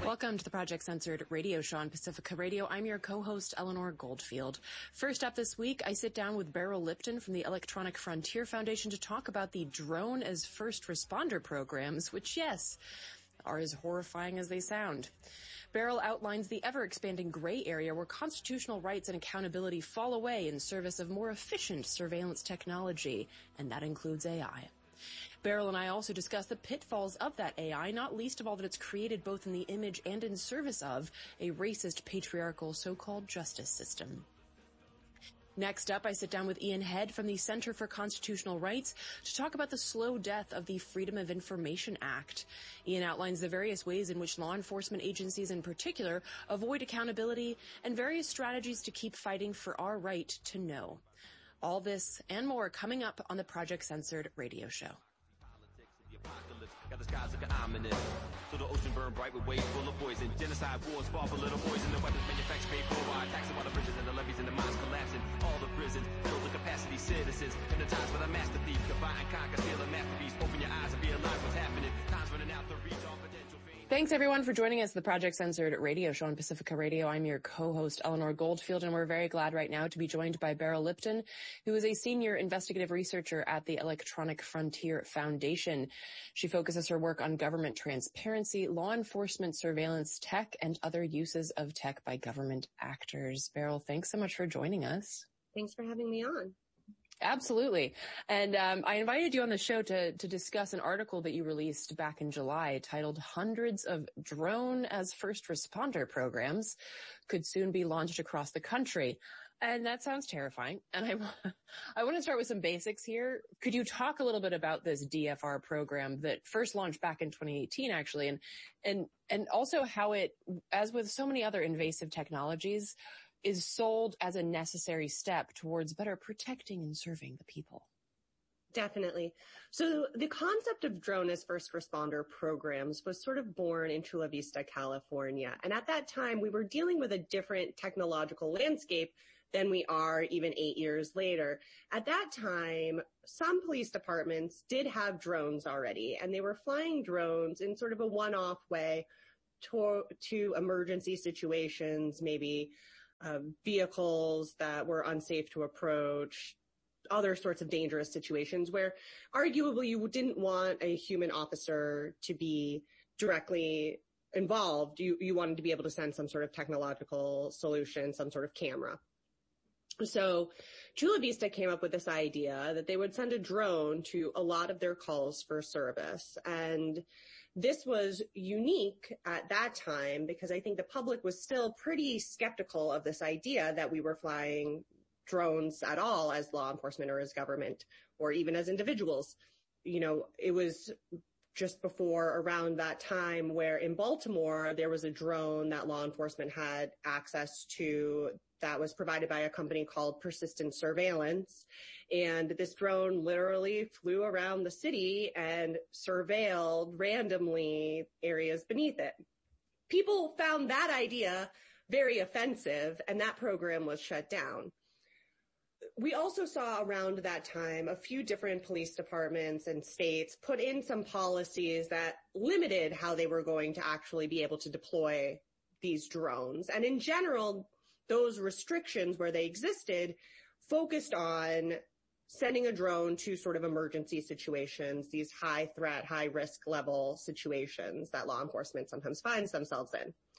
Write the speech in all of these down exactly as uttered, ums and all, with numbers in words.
Welcome to the Project Censored radio show on Pacifica Radio. I'm your co-host, Eleanor Goldfield. First up this week, I sit down with Beryl Lipton from the Electronic Frontier Foundation to talk about the drone as first responder programs, which, yes, are as horrifying as they sound. Beryl outlines the ever-expanding gray area where constitutional rights and accountability fall away in service of more efficient surveillance technology, and that includes A I. Beryl and I also discuss the pitfalls of that A I, not least of all that it's created both in the image and in service of a racist, patriarchal, so-called justice system. Next up, I sit down with Ian Head from the Center for Constitutional Rights to talk about the slow death of the Freedom of Information Act. Ian outlines the various ways in which law enforcement agencies in particular avoid accountability and various strategies to keep fighting for our right to know. All this and more coming up on the Project Censored radio show. Got the skies looking ominous. So the ocean burned bright with waves full of poison. Genocide wars fought for little boys, and the weapons manufactured paid for by taxing while the bridges and the levees and the mines collapsing. All the prisons filled with capacity citizens. In the times with a master thief, combine and conquer, steal a masterpiece. Open your eyes and realize what's happening. Time's running out to reach all potential fame. Thanks everyone for joining us at the Project Censored radio show on Pacifica Radio. I'm your co-host Eleanor Goldfield, and we're very glad right now to be joined by Beryl Lipton, who is a senior investigative researcher at the Electronic Frontier Foundation. She focuses her work on government transparency, law enforcement, surveillance, tech, and other uses of tech by government actors. Beryl, thanks so much for joining us. Thanks for having me on. Absolutely. And um, I invited you on the show to, to discuss an article that you released back in July titled Hundreds of Drone as First Responder Programs Could Soon Be Launched Across the Country. And that sounds terrifying. And I, I want to start with some basics here. Could you talk a little bit about this D F R program that first launched back in twenty eighteen, actually, and, and, and also how it, as with so many other invasive technologies, is sold as a necessary step towards better protecting and serving the people? Definitely. So the concept of drone as first responder programs was sort of born in Chula Vista, California. And at that time, we were dealing with a different technological landscape than we are even eight years later. At that time, some police departments did have drones already, and they were flying drones in sort of a one-off way to, to emergency situations, maybe uh, vehicles that were unsafe to approach, other sorts of dangerous situations where arguably you didn't want a human officer to be directly involved. You, you wanted to be able to send some sort of technological solution, some sort of camera. So Chula Vista came up with this idea that they would send a drone to a lot of their calls for service. And this was unique at that time because I think the public was still pretty skeptical of this idea that we were flying drones at all as law enforcement or as government or even as individuals. You know, it was just before around that time where in Baltimore, there was a drone that law enforcement had access to that was provided by a company called Persistent Surveillance. And this drone literally flew around the city and surveilled randomly areas beneath it. People found that idea very offensive, and that program was shut down. We also saw around that time a few different police departments and states put in some policies that limited how they were going to actually be able to deploy these drones. And in general, those restrictions where they existed focused on sending a drone to sort of emergency situations, these high threat, high risk level situations that law enforcement sometimes finds themselves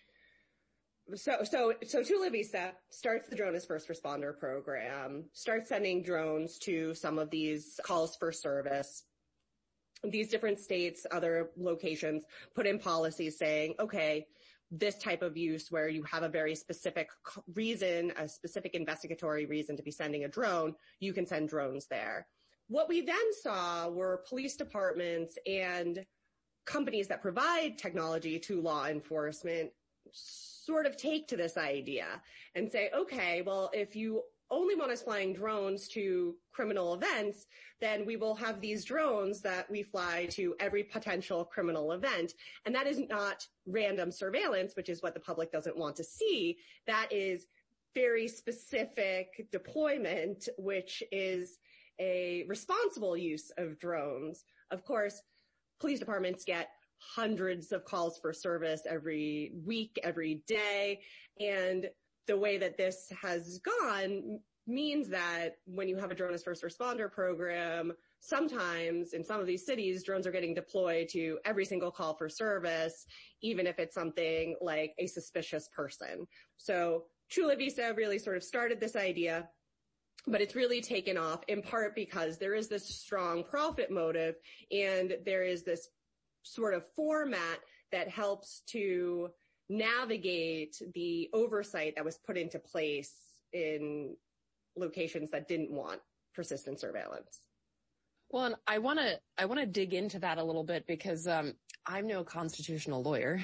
in. So, so, so Chula Vista starts the drone as first responder program, starts sending drones to some of these calls for service. These different states, other locations put in policies saying, okay, this type of use where you have a very specific reason, a specific investigatory reason to be sending a drone, you can send drones there. What we then saw were police departments and companies that provide technology to law enforcement sort of take to this idea and say, okay, well, if you only want us flying drones to criminal events, then we will have these drones that we fly to every potential criminal event. And that is not random surveillance, which is what the public doesn't want to see. That is very specific deployment, which is a responsible use of drones. Of course, police departments get hundreds of calls for service every week, every day. And the way that this has gone means that when you have a drone as first responder program, sometimes in some of these cities, drones are getting deployed to every single call for service, even if it's something like a suspicious person. So Chula Vista really sort of started this idea, but it's really taken off in part because there is this strong profit motive and there is this sort of format that helps to navigate the oversight that was put into place in locations that didn't want persistent surveillance. Well, and I want to I want to dig into that a little bit because um, I'm no constitutional lawyer,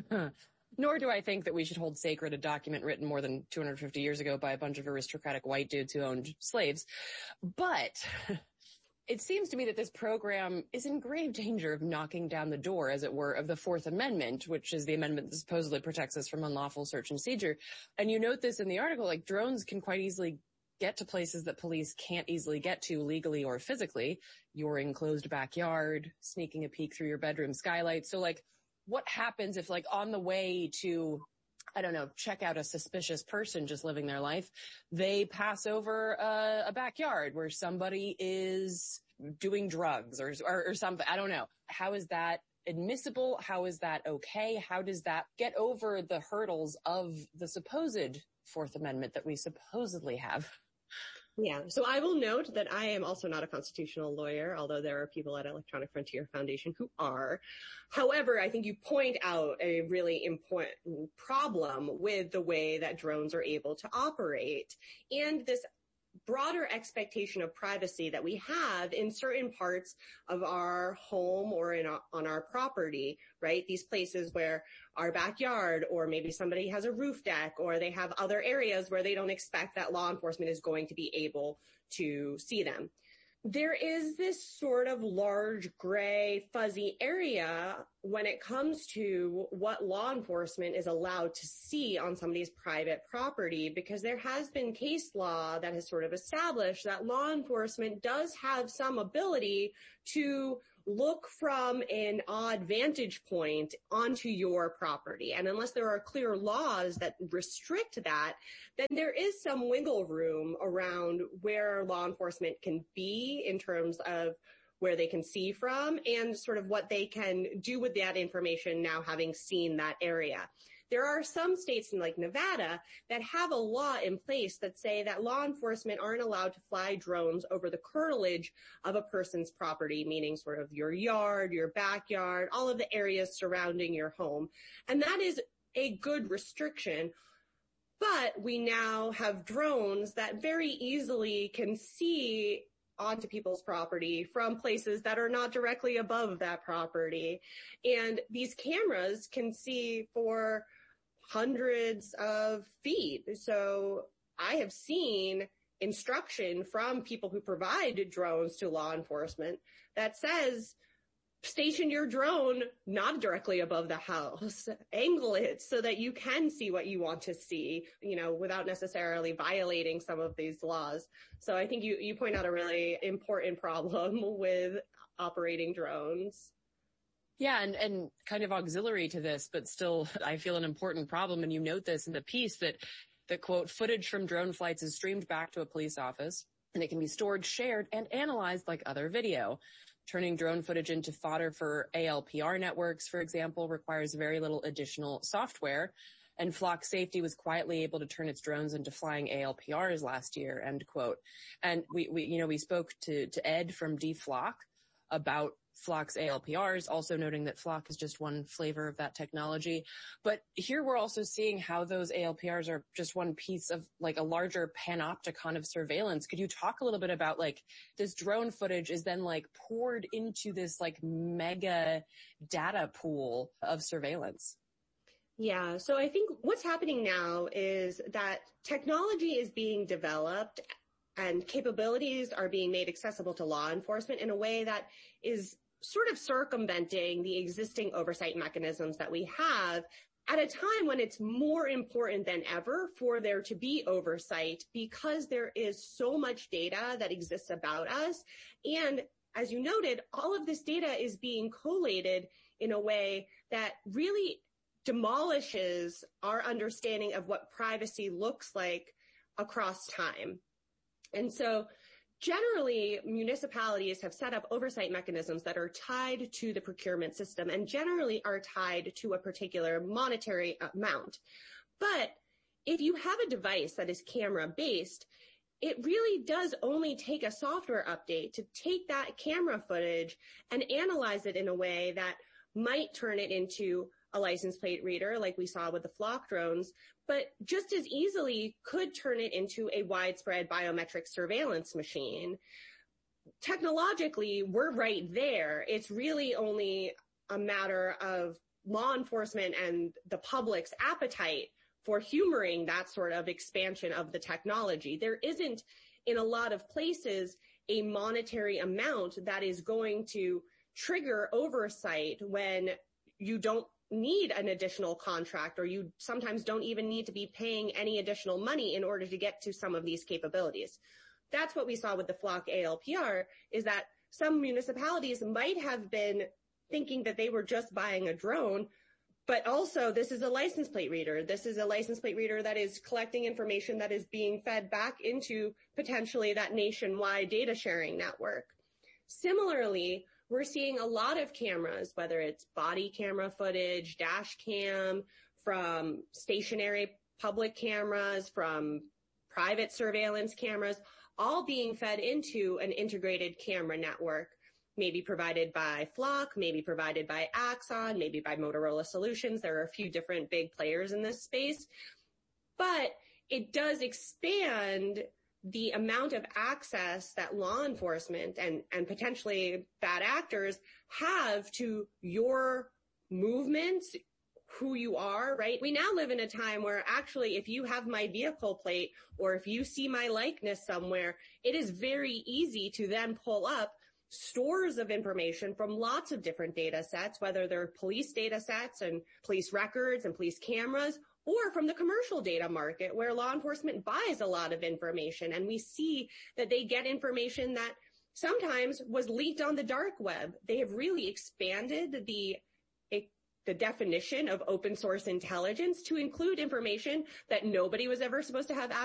nor do I think that we should hold sacred a document written more than two hundred fifty years ago by a bunch of aristocratic white dudes who owned slaves. But it seems to me that this program is in grave danger of knocking down the door, as it were, of the Fourth Amendment, which is the amendment that supposedly protects us from unlawful search and seizure. And you note this in the article, like drones can quite easily get to places that police can't easily get to legally or physically. Your enclosed backyard, sneaking a peek through your bedroom skylight. So like, what happens if like on the way to, I don't know, check out a suspicious person just living their life, they pass over a, a backyard where somebody is doing drugs or, or, or something. I don't know. How is that admissible? How is that okay? How does that get over the hurdles of the supposed Fourth Amendment that we supposedly have? Yeah. So I will note that I am also not a constitutional lawyer, although there are people at Electronic Frontier Foundation who are. However, I think you point out a really important problem with the way that drones are able to operate and this broader expectation of privacy that we have in certain parts of our home or in our, on our property, right? These places where our backyard, or maybe somebody has a roof deck, or they have other areas where they don't expect that law enforcement is going to be able to see them. There is this sort of large gray fuzzy area when it comes to what law enforcement is allowed to see on somebody's private property, because there has been case law that has sort of established that law enforcement does have some ability to look from an odd vantage point onto your property. And unless there are clear laws that restrict that, then there is some wiggle room around where law enforcement can be in terms of where they can see from and sort of what they can do with that information now having seen that area. There are some states in like Nevada that have a law in place that say that law enforcement aren't allowed to fly drones over the curtilage of a person's property, meaning sort of your yard, your backyard, all of the areas surrounding your home. And that is a good restriction. But we now have drones that very easily can see onto people's property from places that are not directly above that property. And these cameras can see for hundreds of feet. So I have seen instruction from people who provide drones to law enforcement that says, station your drone not directly above the house, angle it so that you can see what you want to see, you know, without necessarily violating some of these laws. So I think you, you point out a really important problem with operating drones. Yeah, and, and kind of auxiliary to this, but still, I feel an important problem. And you note this in the piece that, that quote, footage from drone flights is streamed back to a police office and it can be stored, shared, and analyzed like other video. Turning drone footage into fodder for A L P R networks, for example, requires very little additional software. And Flock Safety was quietly able to turn its drones into flying A L P Rs last year, end quote. And we, we you know, we spoke to, to Ed from D-Flock about Flock's A L P Rs, also noting that Flock is just one flavor of that technology. But here we're also seeing how those A L P Rs are just one piece of like a larger panopticon of surveillance. Could you talk a little bit about like this drone footage is then like poured into this like mega data pool of surveillance? Yeah. So I think what's happening now is that technology is being developed and capabilities are being made accessible to law enforcement in a way that is sort of circumventing the existing oversight mechanisms that we have at a time when it's more important than ever for there to be oversight because there is so much data that exists about us. And as you noted, all of this data is being collated in a way that really demolishes our understanding of what privacy looks like across time. And so generally, municipalities have set up oversight mechanisms that are tied to the procurement system and generally are tied to a particular monetary amount. But if you have a device that is camera-based, it really does only take a software update to take that camera footage and analyze it in a way that might turn it into a license plate reader like we saw with the Flock drones, but just as easily could turn it into a widespread biometric surveillance machine. Technologically, we're right there. It's really only a matter of law enforcement and the public's appetite for humoring that sort of expansion of the technology. There isn't, in a lot of places, a monetary amount that is going to trigger oversight when you don't need an additional contract, or you sometimes don't even need to be paying any additional money in order to get to some of these capabilities. That's what we saw with the Flock A L P R, is that some municipalities might have been thinking that they were just buying a drone, but also this is a license plate reader. This is a license plate reader that is collecting information that is being fed back into potentially that nationwide data sharing network. Similarly, we're seeing a lot of cameras, whether it's body camera footage, dash cam, from stationary public cameras, from private surveillance cameras, all being fed into an integrated camera network, maybe provided by Flock, maybe provided by Axon, maybe by Motorola Solutions. There are a few different big players in this space, but it does expand the amount of access that law enforcement and, and potentially bad actors have to your movements, who you are, right? We now live in a time where actually if you have my vehicle plate or if you see my likeness somewhere, it is very easy to then pull up stores of information from lots of different data sets, whether they're police data sets and police records and police cameras, or from the commercial data market where law enforcement buys a lot of information. And we see that they get information that sometimes was leaked on the dark web. They have really expanded the, the definition of open source intelligence to include information that nobody was ever supposed to have access